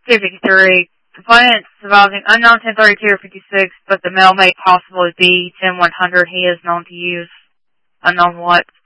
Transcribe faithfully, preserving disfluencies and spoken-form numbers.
two fifty-three. Complainant surviving unknown ten thirty-two or fifty-six, but the male may possibly be ten one hundred. He is known to use unknown what.